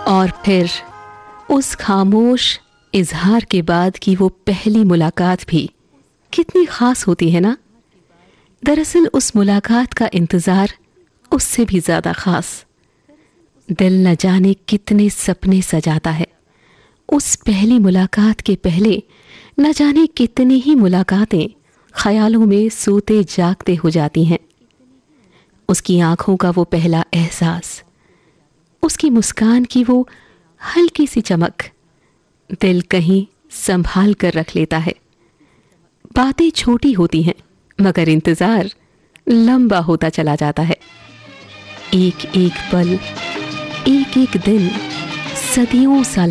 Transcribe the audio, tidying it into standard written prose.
और फिर उस खामोश इजहार के बाद की वो पहली मुलाकात भी कितनी खास होती है ना। दरअसल उस मुलाकात का इंतज़ार उससे भी ज़्यादा खास। दिल न जाने कितने सपने सजाता है। उस पहली मुलाकात के पहले न जाने कितनी ही मुलाकातें ख्यालों में सोते जागते हो जाती हैं। उसकी आंखों का वो पहला एहसास, उसकी मुस्कान की वो हल्की सी चमक दिल कहीं संभाल कर रख लेता है। बातें छोटी होती हैं मगर इंतजार लंबा होता चला जाता है। एक एक पल, एक एक दिन सदियों सा